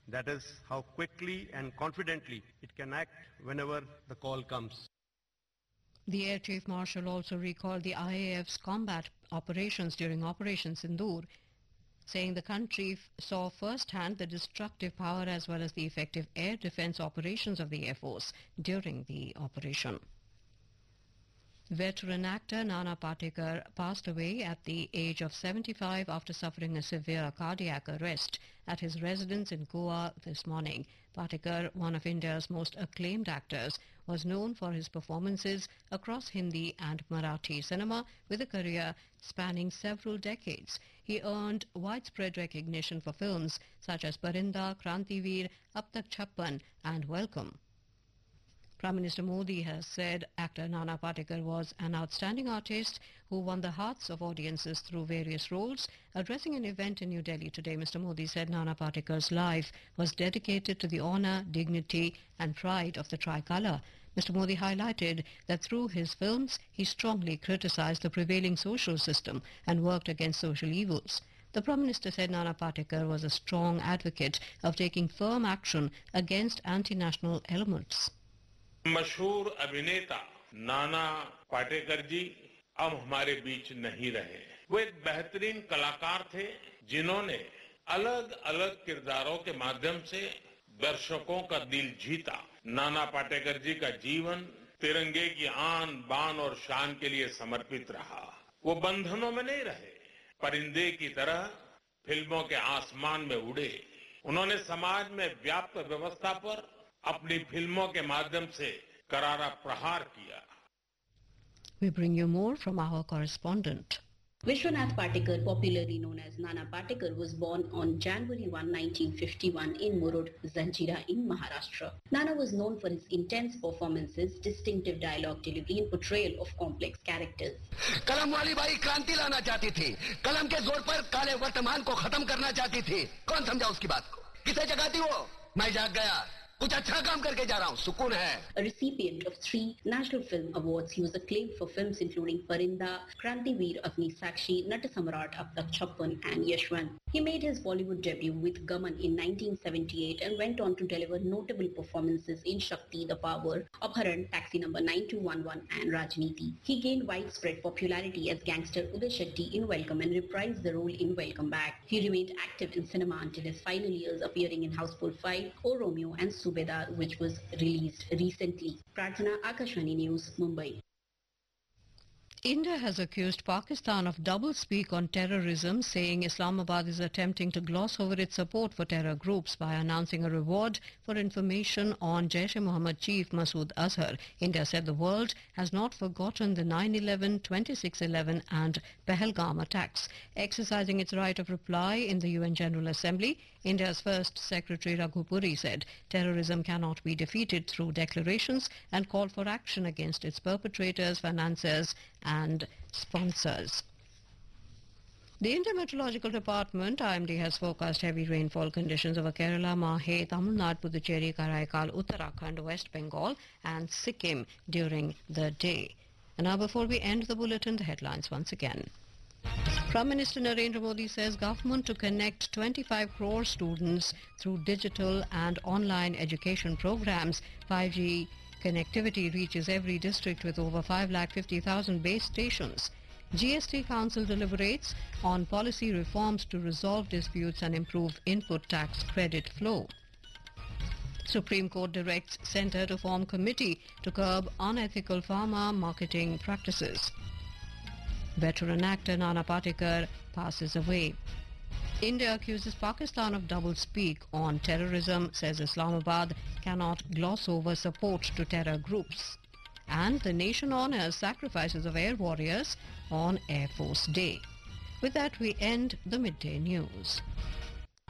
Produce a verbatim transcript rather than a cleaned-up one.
That is how quickly and confidently it can act whenever the call comes. The Air Chief Marshal also recalled the I A F's combat operations during Operation Sindoor, saying the country f- saw firsthand the destructive power as well as the effective air defense operations of the Air Force during the operation. Veteran actor Nana Patekar passed away at the age of seventy-five after suffering a severe cardiac arrest at his residence in Goa this morning. Patekar, one of India's most acclaimed actors, was known for his performances across Hindi and Marathi cinema with a career spanning several decades. He earned widespread recognition for films such as Parinda, Krantiveer, Ab Tak Chhappan and Welcome. Prime Minister Modi has said actor Nana Patekar was an outstanding artist who won the hearts of audiences through various roles. Addressing an event in New Delhi today, Mister Modi said Nana Patekar's life was dedicated to the honour, dignity and pride of the tricolour. Mister Modi highlighted that through his films, he strongly criticised the prevailing social system and worked against social evils. The Prime Minister said Nana Patekar was a strong advocate of taking firm action against anti-national elements. मशहूर अभिनेता नाना पाटेकर जी अब हमारे बीच नहीं रहे। वो एक बेहतरीन कलाकार थे जिन्होंने अलग अलग किरदारों के माध्यम से दर्शकों का दिल जीता। नाना पाटेकर जी का जीवन तिरंगे की आन बान और शान के लिए समर्पित रहा। वो बंधनों में नहीं रहे, परिंदे की तरह फिल्मों के आसमान में उड़े। उन्होंने समाज में व्याप्त व्यवस्था पर अपनी फिल्मों के माध्यम से करारा प्रहार किया। We bring you more from our correspondent. Vishwanath Patekar, popularly known as Nana Patekar, was born on January first, nineteen fifty-one in Murud, Zanjira in Maharashtra. Nana was known for his intense performances, distinctive dialogue delivery and portrayal of complex characters. कलम वाली by क्रांति लाना चाहती थी, कलम के जोर पर काले वर्तमान को खत्म करना चाहती थी। कौन समझा उसकी बात को? किसे जगाती वो? मैं जाग गया। कुछ अच्छा काम करके जा रहा हूँ, सुकून है। A recipient of three National Film Awards, he was acclaimed for films including Parinda, Krantiveer, Agni Sakshi, Natasamrat, Ab Tak Chhappan and Yashwant. He made his Bollywood debut with Gaman in nineteen seventy-eight and went on to deliver notable performances in Shakti, The Power, Apharan, Taxi Number nine two one one and Rajneeti. He gained widespread popularity as gangster Uday Shetty in Welcome and reprised the role in Welcome Back. He remained active in cinema until his final years, appearing in Houseful five, O Romeo and Subedar, which was released recently. Prarthana, Akashvani News, Mumbai. India has accused Pakistan of doublespeak on terrorism, saying Islamabad is attempting to gloss over its support for terror groups by announcing a reward for information on Jaish-e-Mohammed chief Masood Azhar. India said the world has not forgotten the nine eleven, twenty-six eleven and Pahalgam attacks. Exercising its right of reply in the U N General Assembly, India's First Secretary Raghu Puri said terrorism cannot be defeated through declarations and called for action against its perpetrators, financiers and sponsors. The Indian Meteorological Department, I M D, has forecast heavy rainfall conditions over Kerala, Mahe, Tamil Nadu, Puducherry, Karaikal, Uttarakhand, West Bengal and Sikkim during the day. And now before we end the bulletin, the headlines once again. Prime Minister Narendra Modi says government to connect twenty-five crore students through digital and online education programs. five G connectivity reaches every district with over five lakh fifty thousand base stations. G S T Council deliberates on policy reforms to resolve disputes and improve input tax credit flow. Supreme Court directs Centre to form committee to curb unethical pharma marketing practices. Veteran actor Nana Patekar passes away. India accuses Pakistan of doublespeak on terrorism, says Islamabad cannot gloss over support to terror groups. And the nation honors sacrifices of air warriors on Air Force Day. With that, we end the midday news.